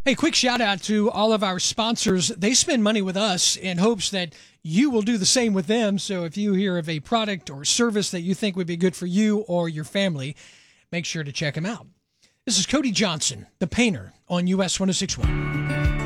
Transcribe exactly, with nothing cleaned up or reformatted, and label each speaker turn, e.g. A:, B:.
A: Hey, quick shout out to all of our sponsors. They spend money with us in hopes that you will do the same with them. So if you hear of a product or service that you think would be good for you or your family, make sure to check them out. This is Cody Johnson, the painter, on U S one oh six point one.